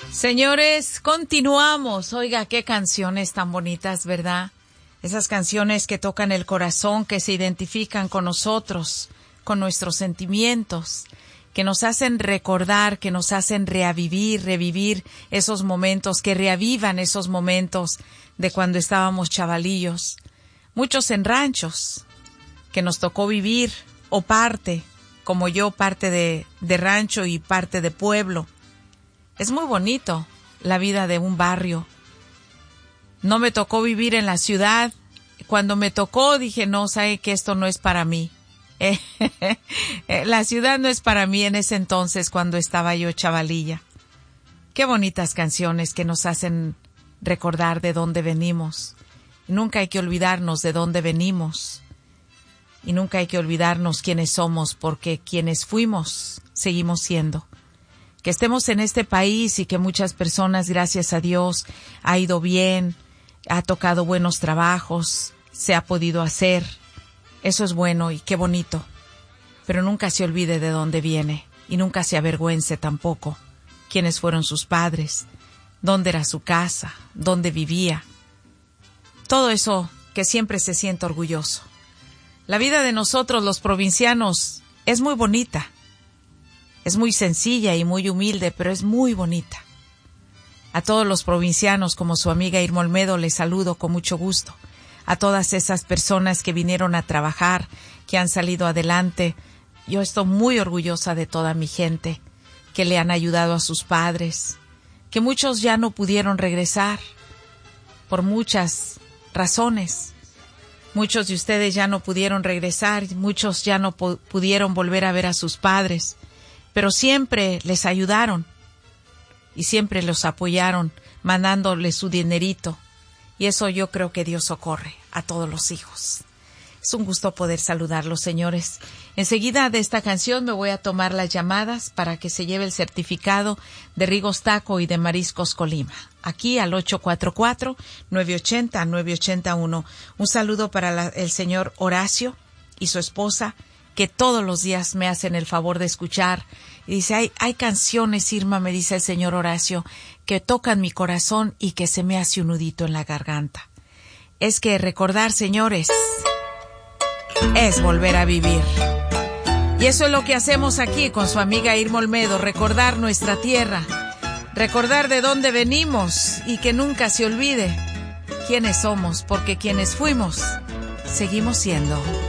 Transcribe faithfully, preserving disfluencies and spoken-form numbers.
Señores, continuamos. Oiga, qué canciones tan bonitas, ¿verdad? Esas canciones que tocan el corazón, que se identifican con nosotros, con nuestros sentimientos, que nos hacen recordar, que nos hacen reavivir, revivir esos momentos, que reavivan esos momentos de cuando estábamos chavalillos. Muchos en ranchos, que nos tocó vivir, o parte, como yo, parte de, de rancho y parte de pueblo. Es muy bonito la vida de un barrio. No me tocó vivir en la ciudad. Cuando me tocó dije, no, sabe que esto no es para mí. La ciudad no es para mí en ese entonces cuando estaba yo chavalilla. Qué bonitas canciones que nos hacen recordar de dónde venimos. Nunca hay que olvidarnos de dónde venimos. Y nunca hay que olvidarnos quiénes somos, porque quienes fuimos, seguimos siendo. Que estemos en este país y que muchas personas, gracias a Dios, ha ido bien, ha tocado buenos trabajos, se ha podido hacer. Eso es bueno y qué bonito. Pero nunca se olvide de dónde viene y nunca se avergüence tampoco quiénes fueron sus padres, dónde era su casa, dónde vivía. Todo eso que siempre se siente orgulloso. La vida de nosotros, los provincianos, es muy bonita. Es muy sencilla y muy humilde, pero es muy bonita. A todos los provincianos, como su amiga Irma Olmedo, les saludo con mucho gusto. A todas esas personas que vinieron a trabajar, que han salido adelante. Yo estoy muy orgullosa de toda mi gente, que le han ayudado a sus padres, que muchos ya no pudieron regresar, por muchas razones. Muchos de ustedes ya no pudieron regresar, muchos ya no pu- pudieron volver a ver a sus padres. Pero siempre les ayudaron y siempre los apoyaron mandándoles su dinerito. Y eso yo creo que Dios socorre a todos los hijos. Es un gusto poder saludarlos, señores. Enseguida de esta canción me voy a tomar las llamadas para que se lleve el certificado de Rigos Taco y de Mariscos Colima. Aquí al ocho cuatro cuatro, nueve ocho cero, nueve ocho uno. Un saludo para la, el señor Horacio y su esposa, que todos los días me hacen el favor de escuchar. Y dice, hay, hay canciones, Irma, me dice el señor Horacio, que tocan mi corazón y que se me hace un nudito en la garganta. Es que recordar, señores, es volver a vivir. Y eso es lo que hacemos aquí con su amiga Irma Olmedo, recordar nuestra tierra, recordar de dónde venimos y que nunca se olvide quiénes somos, porque quienes fuimos, seguimos siendo.